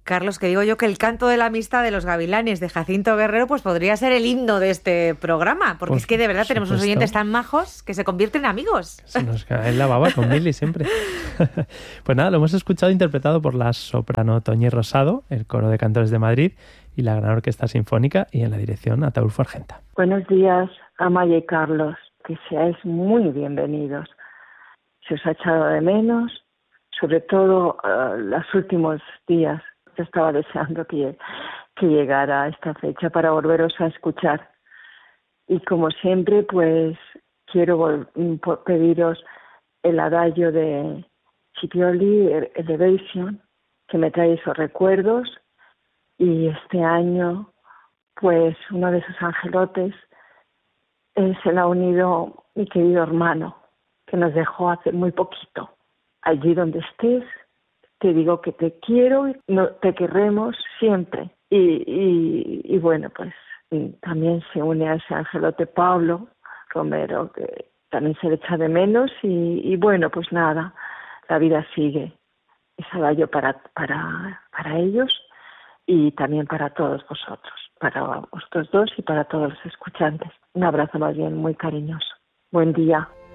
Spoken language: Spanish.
Carlos, que digo yo que el canto de la amistad de los gavilanes de Jacinto Guerrero pues podría ser el himno de este programa, porque es que de verdad tenemos unos oyentes tan majos que se convierten en amigos. Se nos cae en la baba con Mili siempre. Pues nada, lo hemos escuchado interpretado por la soprano Toñi Rosado, el Coro de Cantores de Madrid y la Gran Orquesta Sinfónica, y en la dirección Ataulfo Argenta. Buenos días, Amaya y Carlos, que seáis muy bienvenidos. Se os ha echado de menos, sobre todo los últimos días. Yo estaba deseando que llegara esta fecha para volveros a escuchar. Y como siempre, pues quiero pediros el adagio de Scipioli, Elevation, que me trae esos recuerdos. Y este año, pues uno de esos angelotes se le ha unido mi querido hermano, que nos dejó hace muy poquito. Allí donde estés, te digo que te quiero y te querremos siempre. Y bueno, pues también se une a ese angelote Pablo Romero, que también se le echa de menos. Y bueno, pues nada, la vida sigue. Es adagio para ellos y también para todos vosotros, para vosotros dos y para todos los escuchantes. Un abrazo más bien muy cariñoso. Buen día.